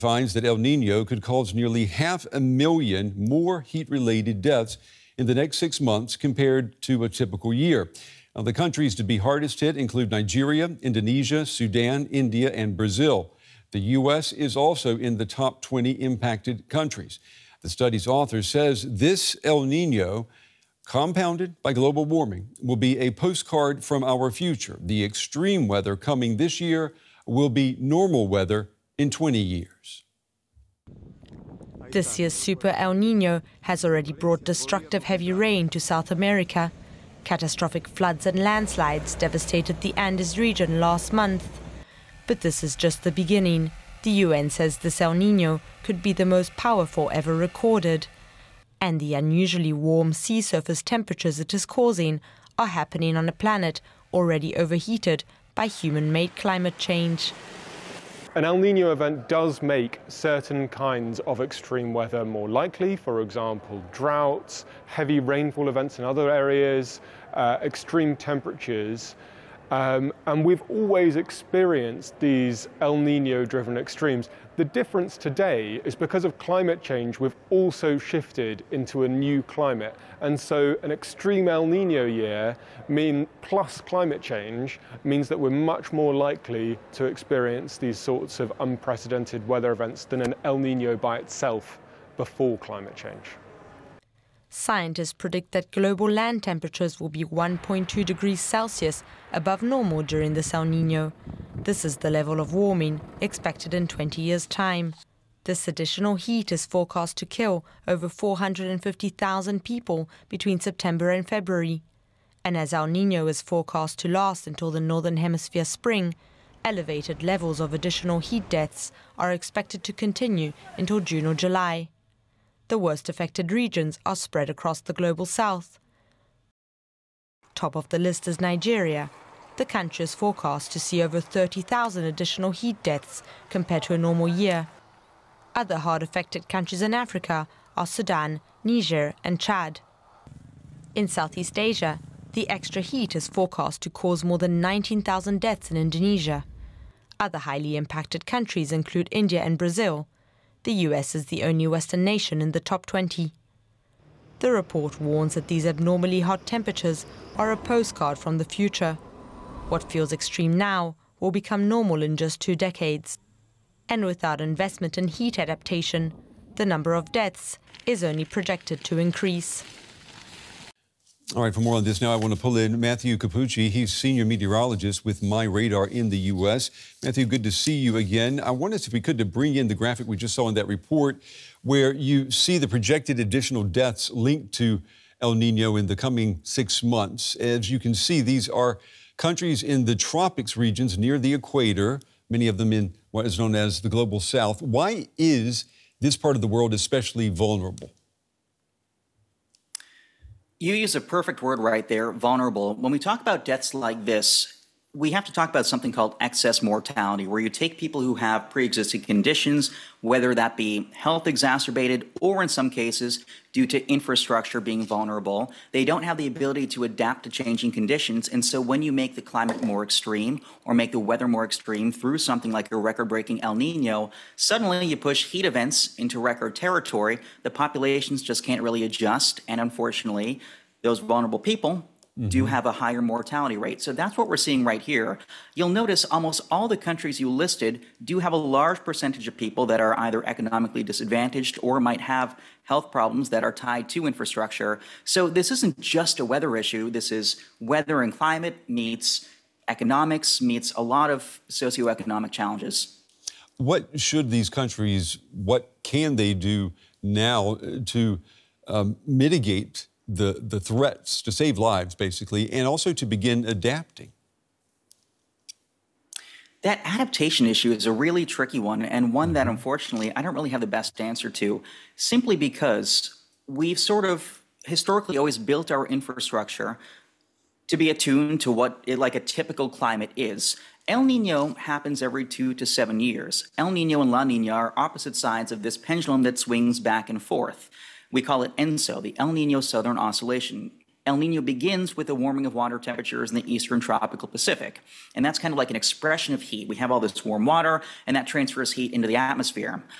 finds that El Nino could cause nearly 500,000 more heat-related deaths in the next 6 months compared to a typical year. Now, the countries to be hardest hit include Nigeria, Indonesia, Sudan, India, and Brazil. The U.S. is also in the top 20 impacted countries. The study's author says this El Nino, compounded by global warming, will be a postcard from our future. The extreme weather coming this year will be normal weather in 20 years. This year's Super El Nino has already brought destructive heavy rain to South America. Catastrophic floods and landslides devastated the Andes region last month. But this is just the beginning. The UN says this El Nino could be the most powerful ever recorded. And the unusually warm sea surface temperatures it is causing are happening on a planet already overheated by human-made climate change. An El Nino event does make certain kinds of extreme weather more likely, for example, droughts, heavy rainfall events in other areas, extreme temperatures. And we've always experienced these El Nino-driven extremes. The difference today is because of climate change, we've also shifted into a new climate. And so an extreme El Nino year plus climate change means that we're much more likely to experience these sorts of unprecedented weather events than an El Nino by itself before climate change. Scientists predict that global land temperatures will be 1.2 degrees Celsius above normal during this El Nino. This is the level of warming expected in 20 years' time. This additional heat is forecast to kill over 450,000 people between September and February. And as El Nino is forecast to last until the Northern Hemisphere spring, elevated levels of additional heat deaths are expected to continue until June or July. The worst affected regions are spread across the global south. Top of the list is Nigeria. The country is forecast to see over 30,000 additional heat deaths compared to a normal year. Other hard-affected countries in Africa are Sudan, Niger, and Chad. In Southeast Asia, the extra heat is forecast to cause more than 19,000 deaths in Indonesia. Other highly impacted countries include India and Brazil. The US is the only Western nation in the top 20. The report warns that these abnormally hot temperatures are a postcard from the future. What feels extreme now will become normal in just 2 decades. And without investment in heat adaptation, the number of deaths is only projected to increase. All right, for more on this now, I want to pull in Matthew Cappucci. He's senior meteorologist with MyRadar in the U.S. Matthew, good to see you again. I wanted, if we could, to bring in the graphic we just saw in that report where you see the projected additional deaths linked to El Nino in the coming 6 months. As you can see, these are countries in the tropics regions near the equator, many of them in what is known as the global south. Why is this part of the world especially vulnerable? You use a perfect word right there, vulnerable. When we talk about deaths like this, we have to talk about something called excess mortality, where you take people who have pre-existing conditions, whether that be health exacerbated or in some cases due to infrastructure being vulnerable. They don't have the ability to adapt to changing conditions. And so when you make the climate more extreme or make the weather more extreme through something like a record-breaking El Nino, suddenly you push heat events into record territory. The populations just can't really adjust. And unfortunately, those vulnerable people do have a higher mortality rate. So that's what we're seeing right here. You'll notice almost all the countries you listed do have a large percentage of people that are either economically disadvantaged or might have health problems that are tied to infrastructure. So this isn't just a weather issue. This is weather and climate meets economics, meets a lot of socioeconomic challenges. What should these countries, what can they do now to mitigate the threats, to save lives, basically, and also to begin adapting? That adaptation issue is a really tricky one, and one that, unfortunately, I don't really have the best answer to, simply because we've sort of historically always built our infrastructure to be attuned to what like a typical climate is. El Nino happens every 2 to 7 years. El Nino and La Nina are opposite sides of this pendulum that swings back and forth. We call it ENSO, the El Nino Southern Oscillation. El Nino begins with a warming of water temperatures in the eastern tropical Pacific. And that's kind of like an expression of heat. We have all this warm water, and that transfers heat into the atmosphere.